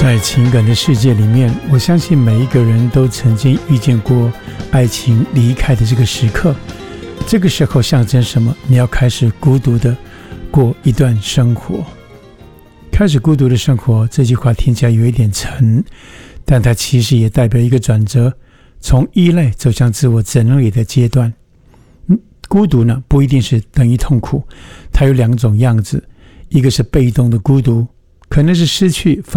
在情感的世界里面，我相信每一个人都曾经遇见过爱情离开的这个时刻。这个时候象征什么？你要开始孤独的过一段生活。开始孤独的生活，这句话听起来有一点沉，但它其实也代表一个转折，从依赖走向自我整理的阶段。孤独呢，不一定是等于痛苦，它有两种样子，一个是被动的孤独，可能是失去